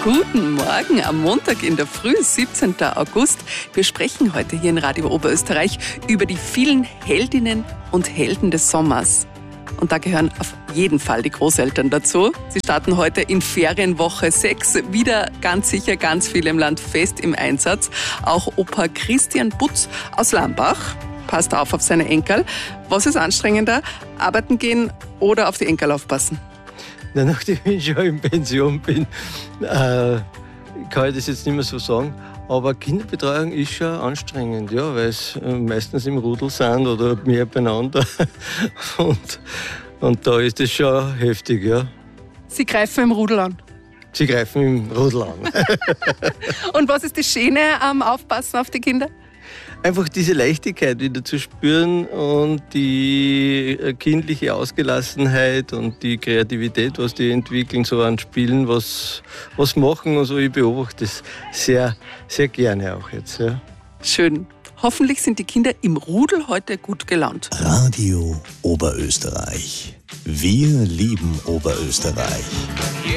Guten Morgen am Montag in der Früh, 17. August. Wir sprechen heute hier in Radio Oberösterreich über die vielen Heldinnen und Helden des Sommers. Und da gehören auf jeden Fall die Großeltern dazu. Sie starten heute in Ferienwoche 6. Wieder ganz sicher ganz viele im Land fest im Einsatz. Auch Opa Christian Butz aus Lambach passt auf seine Enkel. Was ist anstrengender? Arbeiten gehen oder auf die Enkel aufpassen? Na, nachdem ich schon in Pension bin, kann ich das jetzt nicht mehr so sagen. Aber Kinderbetreuung ist schon anstrengend, ja, weil es meistens im Rudel sind oder mehr beieinander. Und da ist es schon heftig, ja. Sie greifen im Rudel an. Sie greifen im Rudel an. Und was ist das Schöne am Aufpassen auf die Kinder? Einfach diese Leichtigkeit wieder zu spüren und die kindliche Ausgelassenheit und die Kreativität, was die entwickeln, so an Spielen, was machen und so. Ich beobachte das sehr, sehr gerne auch jetzt. Ja. Schön. Hoffentlich sind die Kinder im Rudel heute gut gelaunt. Radio Oberösterreich. Wir lieben Oberösterreich.